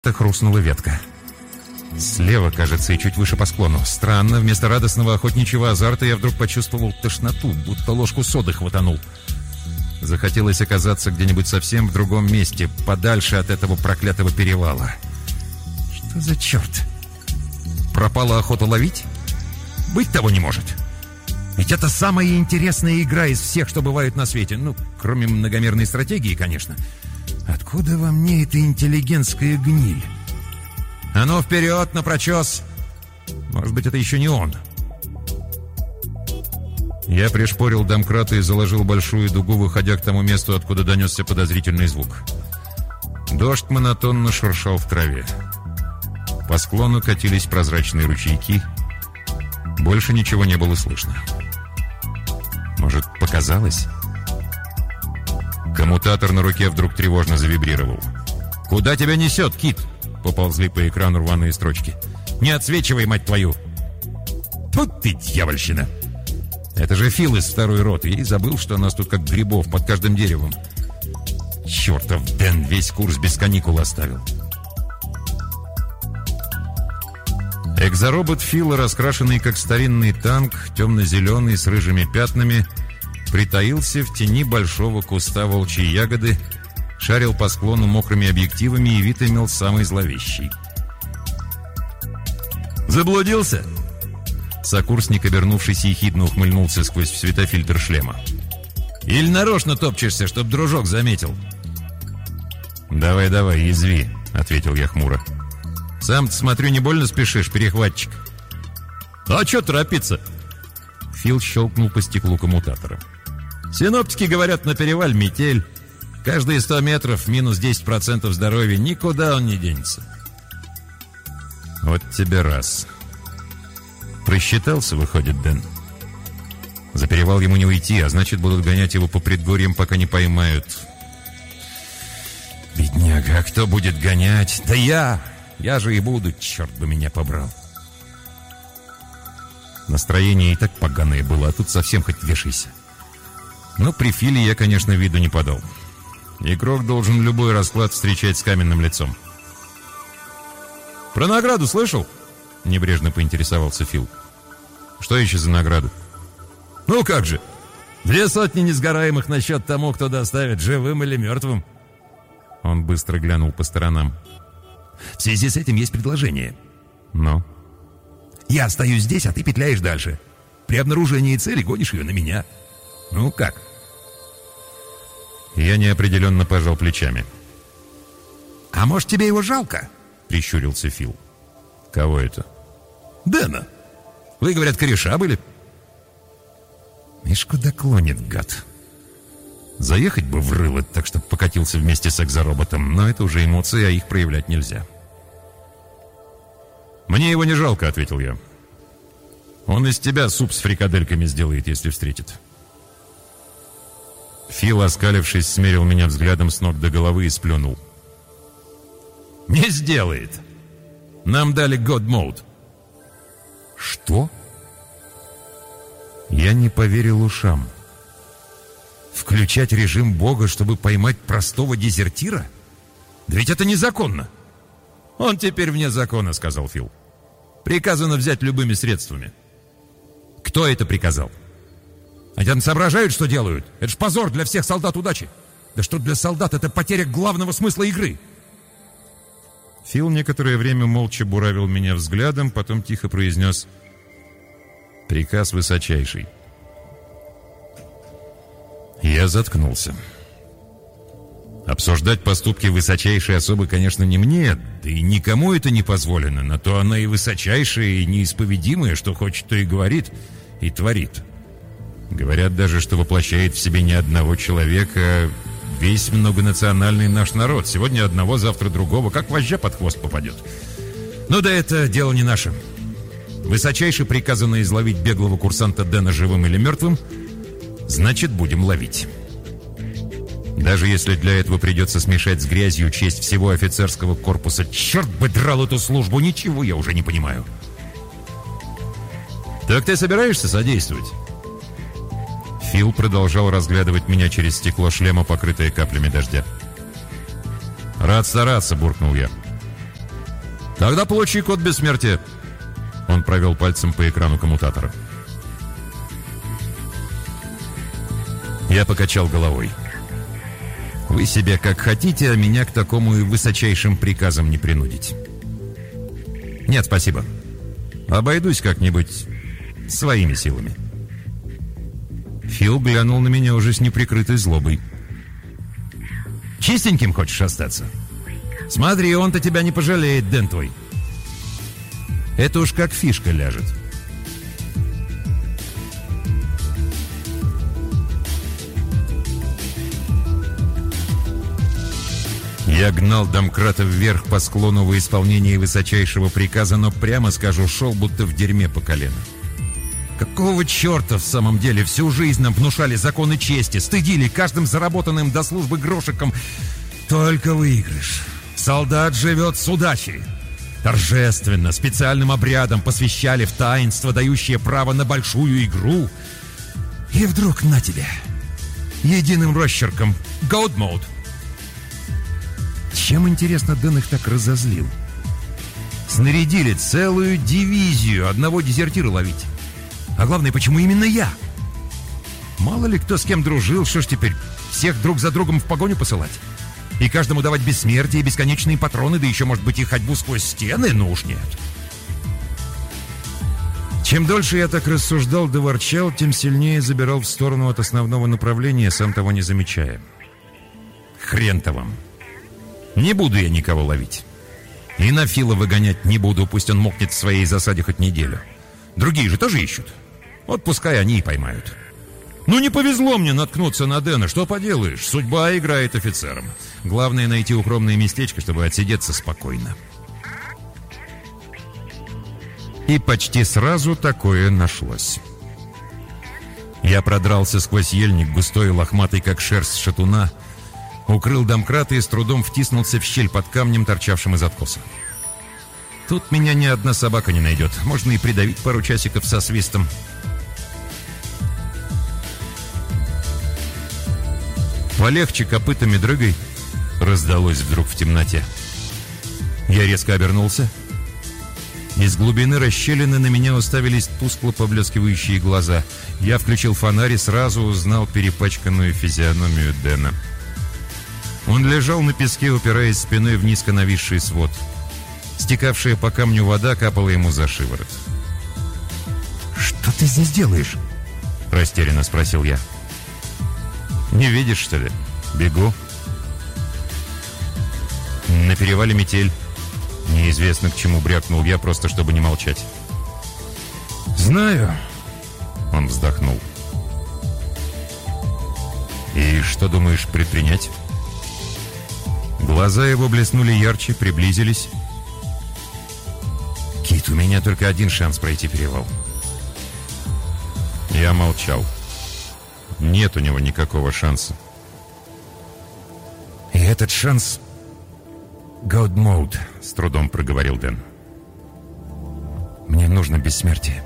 хрустнула ветка. Слева, кажется, и чуть выше по склону. Странно, вместо радостного охотничьего азарта я вдруг почувствовал тошноту, будто ложку соды хватанул. Захотелось оказаться где-нибудь совсем в другом месте, подальше от этого проклятого перевала. Что за черт? Пропала охота ловить? Быть того не может. Ведь это самая интересная игра из всех, что бывают на свете. Ну, кроме многомерной стратегии, конечно. Откуда во мне эта интеллигентская гниль? А ну, вперед, напрочес! Может быть, это еще не он. Я пришпорил домкрат и заложил большую дугу, выходя к тому месту, откуда донесся подозрительный звук. Дождь монотонно шуршал в траве. По склону катились прозрачные ручейки. Больше ничего не было слышно. Может, показалось? Коммутатор на руке вдруг тревожно завибрировал. «Куда тебя несет, Кит?» Поползли по экрану рваные строчки. «Не отсвечивай, мать твою!» «Вот ты, дьявольщина!» Это же Фил из второй роты. Я и забыл, что у нас тут как грибов под каждым деревом. Чертов Дэн весь курс без каникул оставил. Экзоробот Фила, раскрашенный как старинный танк, темно-зеленый, с рыжими пятнами, притаился в тени большого куста волчьей ягоды, шарил по склону мокрыми объективами, и вид имел самый зловещий. «Заблудился?» Сокурсник, обернувшись, ехидно ухмыльнулся сквозь светофильтр шлема. «Или нарочно топчешься, чтоб дружок заметил?» «Давай, язви», — ответил я хмуро. «Сам-то, смотрю, не больно спешишь, перехватчик». «А чё торопиться?» Фил щелкнул по стеклу коммутатора. «Синоптики говорят, на перевале метель. Каждые 100 метров минус 10% здоровья. Никуда он не денется». «Вот тебе раз». Просчитался, выходит, Дэн. За перевал ему не уйти, а значит, будут гонять его по предгорьям, пока не поймают. Бедняга, а кто будет гонять? Да я! Я же и буду, черт бы меня побрал. Настроение и так поганое было, а тут совсем хоть вешайся. Но при Филе я, конечно, виду не подал. Игрок должен любой расклад встречать с каменным лицом. «Про награду слышал?» — небрежно поинтересовался Фил. «Что еще за награду?» «Ну как же! 200 несгораемых на счет тому, кто доставит, живым или мертвым!» Он быстро глянул по сторонам. «В связи с этим есть предложение». «Ну?» «Я остаюсь здесь, а ты петляешь дальше. При обнаружении цели гонишь ее на меня. Ну как?» Я неопределенно пожал плечами. «А может, тебе его жалко?» — прищурился Фил. «Кого это?» «Дэна. Вы, говорят, кореша были?» Ишь, куда клонит, гад. Заехать бы в рыло, так чтобы покатился вместе с экзороботом, но это уже эмоции, а их проявлять нельзя. «Мне его не жалко», — ответил я. «Он из тебя суп с фрикадельками сделает, если встретит». Фил, оскалившись, смерил меня взглядом с ног до головы и сплюнул. «Не сделает. Нам дали God Mode». «Что?» Я не поверил ушам. «Включать режим Бога, чтобы поймать простого дезертира? Да ведь это незаконно!» «Он теперь вне закона», — сказал Фил. «Приказано взять любыми средствами». «Кто это приказал? Они там соображают, что делают? Это ж позор для всех солдат удачи! Да что для солдат, это потеря главного смысла игры!» Фил некоторое время молча буравил меня взглядом, потом тихо произнес: «Приказ высочайший». Я заткнулся. Обсуждать поступки высочайшей особы, конечно, не мне, да и никому это не позволено. На то она и высочайшая, и неисповедимая, что хочет, то и говорит, и творит. Говорят даже, что воплощает в себе не одного человека, весь многонациональный наш народ. Сегодня одного, завтра другого, как вожжа под хвост попадет. Ну да это дело не наше. Высочайше приказано изловить беглого курсанта Дэна живым или мертвым, значит, будем ловить. Даже если для этого придется смешать с грязью честь всего офицерского корпуса. Черт бы драл эту службу, ничего я уже не понимаю. «Так ты собираешься содействовать?» Фил продолжал разглядывать меня через стекло шлема, покрытое каплями дождя. «Рад стараться», — буркнул я. «Тогда получи код бессмертия». Он провел пальцем по экрану коммутатора. Я покачал головой. «Вы себя как хотите, а меня к такому и высочайшим приказам не принудить». «Нет, спасибо. Обойдусь как-нибудь своими силами». Фил глянул на меня уже с неприкрытой злобой. «Чистеньким хочешь остаться? Смотри, он-то тебя не пожалеет, Дэн твой. Это уж как фишка ляжет». Я гнал домкрата вверх по склону во исполнение высочайшего приказа, но, прямо скажу, шел будто в дерьме по колено. Какого черта в самом деле всю жизнь нам внушали законы чести, стыдили каждым заработанным до службы грошиком? Только выигрыш. Солдат живет с удачей. Торжественно, специальным обрядом посвящали в таинство, дающее право на большую игру. И вдруг на тебе. Единым росчерком. God Mode. Чем, интересно, Дэн их так разозлил? Снарядили целую дивизию одного дезертира ловить. А главное, почему именно я? Мало ли кто с кем дружил, что ж теперь, всех друг за другом в погоню посылать? И каждому давать бессмертие, бесконечные патроны, да еще, может быть, и ходьбу сквозь стены? Ну уж нет. Чем дольше я так рассуждал да ворчал, тем сильнее забирал в сторону от основного направления, сам того не замечая. Хрен-то вам. Не буду я никого ловить. И на Фила выгонять не буду, пусть он мокнет в своей засаде хоть неделю. Другие же тоже ищут. Вот пускай они и поймают. Ну не повезло мне наткнуться на Дэна, что поделаешь, судьба играет офицером. Главное найти укромное местечко, чтобы отсидеться спокойно. И почти сразу такое нашлось. Я продрался сквозь ельник, густой и лохматый, как шерсть шатуна, укрыл домкрата и с трудом втиснулся в щель под камнем, торчавшим из откоса. Тут меня ни одна собака не найдет. Можно и придавить пару часиков со свистом. «Полегче копытами дрыгай», — раздалось вдруг в темноте. Я резко обернулся. Из глубины расщелины на меня уставились тускло поблескивающие глаза. Я включил фонарь и сразу узнал перепачканную физиономию Дэна. Он лежал на песке, упираясь спиной в низко нависший свод. Стекавшая по камню вода капала ему за шиворот. «Что ты здесь делаешь?» — растерянно спросил я. «Не видишь, что ли? Бегу». «На перевале метель». Неизвестно к чему брякнул я, просто чтобы не молчать. «Знаю», — он вздохнул. «И что думаешь предпринять?» Глаза его блеснули ярче, приблизились. «Кит, у меня только один шанс пройти перевал». Я молчал. Нет у него никакого шанса. «И этот шанс — God Mode», — с трудом проговорил Дэн. «Мне нужно бессмертие».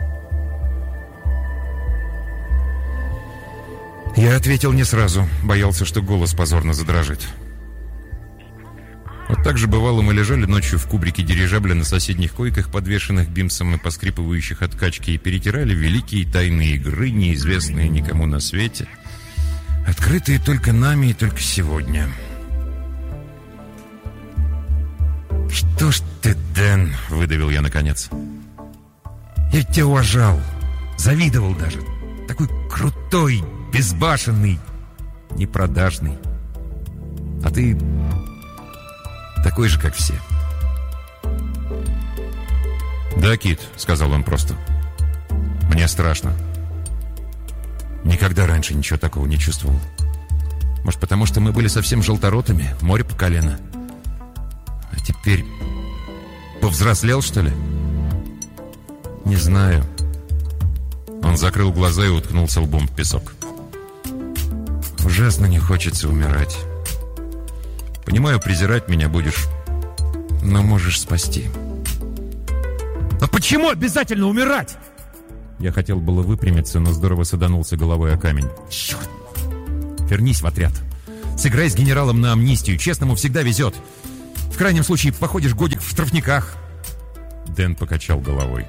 Я ответил не сразу, боялся, что голос позорно задрожит. Вот так же бывало, мы лежали ночью в кубрике дирижабля на соседних койках, подвешенных бимсом и поскрипывающих от качки, и перетирали великие тайные игры, неизвестные никому на свете, открытые только нами и только сегодня. «Что ж ты, Дэн?» — выдавил я наконец. «Я тебя уважал, завидовал даже. Такой крутой, безбашенный, непродажный. А ты такой же, как все». «Да, Кит», — сказал он просто. «Мне страшно. Никогда раньше ничего такого не чувствовал. Может, потому что мы были совсем желторотыми, море по колено. А теперь повзрослел, что ли? Не знаю». Он закрыл глаза и уткнулся лбом в песок. «Ужасно не хочется умирать. Понимаю, презирать меня будешь, но можешь спасти». «А почему обязательно умирать?» Я хотел было выпрямиться, но здорово саданулся головой о камень. «Черт! Вернись в отряд. Сыграй с генералом на амнистию. Честному всегда везет. В крайнем случае, походишь годик в штрафниках». Дэн покачал головой.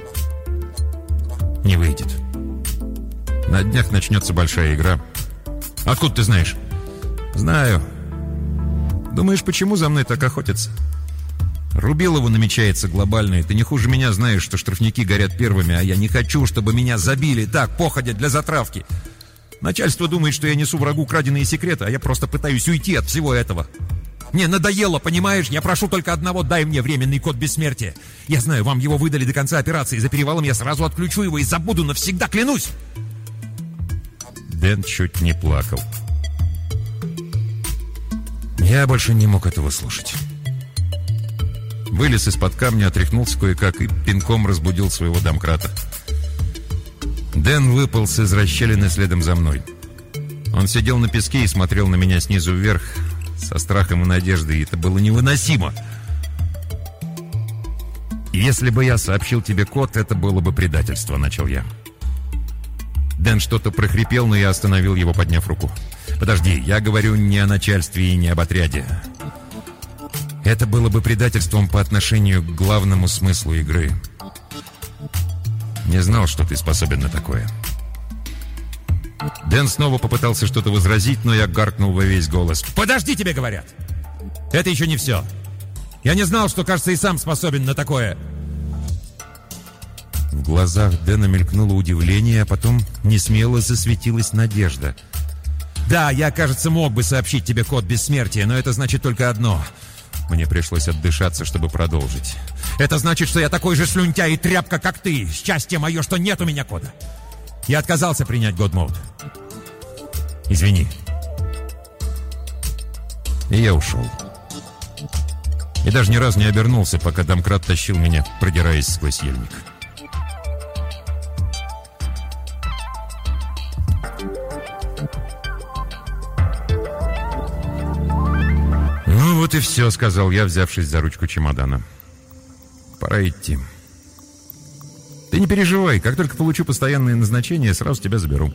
«Не выйдет. На днях начнется большая игра». «Откуда ты знаешь?» «Знаю. Думаешь, почему за мной так охотятся? Рубилову намечается глобальное. Ты не хуже меня знаешь, что штрафники горят первыми, а я не хочу, чтобы меня забили так, походя для затравки. Начальство думает, что я несу врагу краденые секреты, а я просто пытаюсь уйти от всего этого. Мне надоело, понимаешь? Я прошу только одного: дай мне временный код бессмертия. Я знаю, вам его выдали до конца операции. За перевалом я сразу отключу его и забуду навсегда, клянусь!» Дэн чуть не плакал. Я больше не мог этого слушать. Вылез из-под камня, отряхнулся кое-как и пинком разбудил своего домкрата. Дэн выполз из расщелины следом за мной. Он сидел на песке и смотрел на меня снизу вверх, со страхом и надеждой, и это было невыносимо. «Если бы я сообщил тебе код, это было бы предательство», — начал я. Дэн что-то прохрипел, но я остановил его, подняв руку. «Подожди, я говорю не о начальстве и не об отряде. Это было бы предательством по отношению к главному смыслу игры. Не знал, что ты способен на такое». Дэн снова попытался что-то возразить, но я гаркнул во весь голос. «Подожди, тебе говорят! Это еще не все. Я не знал, что, кажется, и сам способен на такое». В глазах Дэна мелькнуло удивление, а потом несмело засветилась надежда. «Да, я, кажется, мог бы сообщить тебе код бессмертия, но это значит только одно». Мне пришлось отдышаться, чтобы продолжить. «Это значит, что я такой же слюнтяй и тряпка, как ты. Счастье мое, что нет у меня кода. Я отказался принять God-Mode. Извини». И я ушел. И даже ни разу не обернулся, пока домкрат тащил меня, продираясь сквозь ельник. «Ну вот и все», — сказал я, взявшись за ручку чемодана. «Пора идти. Ты не переживай, как только получу постоянное назначение, сразу тебя заберу».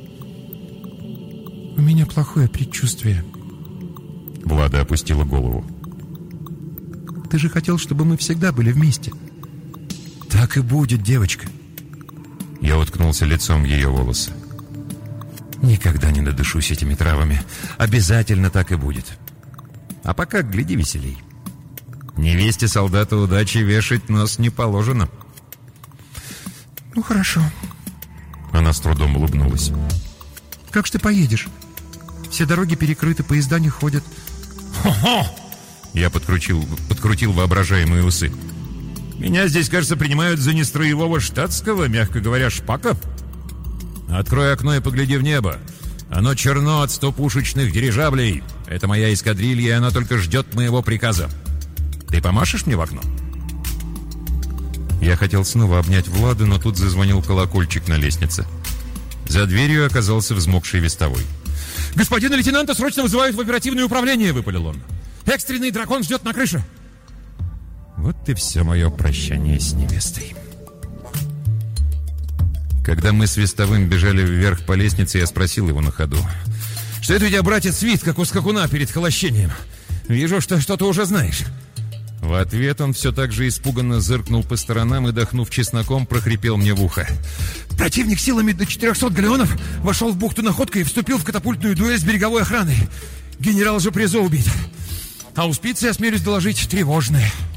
«У меня плохое предчувствие». Влада опустила голову. «Ты же хотел, чтобы мы всегда были вместе». «Так и будет, девочка». Я уткнулся лицом в ее волосы. «Никогда не надышусь этими травами. Обязательно так и будет. А пока гляди веселей. Невесте солдата удачи вешать нос не положено». «Ну, хорошо». Она с трудом улыбнулась. «Как же ты поедешь? Все дороги перекрыты, поезда не ходят». «Хо-хо!» Я подкрутил воображаемые усы. «Меня здесь, кажется, принимают за нестроевого штатского, мягко говоря, шпака. Открой окно и погляди в небо. Оно черно от 100 пушечных дирижаблей. Это моя эскадрилья, и она только ждет моего приказа. Ты помашешь мне в окно?» Я хотел снова обнять Владу, но тут зазвонил колокольчик на лестнице. За дверью оказался взмокший вестовой. «Господина лейтенанта срочно вызывают в оперативное управление», — выпалил он. «Экстренный дракон ждет на крыше». Вот и все мое прощание с невестой. Когда мы с вестовым бежали вверх по лестнице, я спросил его на ходу: «Что это у тебя, братец, вид, как у скакуна перед холощением? Вижу, что что-то уже знаешь». В ответ он все так же испуганно зыркнул по сторонам и, дохнув чесноком, прохрипел мне в ухо: «Противник силами до 400 галеонов вошел в бухту Находка и вступил в катапультную дуэль с береговой охраной. Генерал же Призо убит. А у Спицы, осмелюсь доложить, тревожные».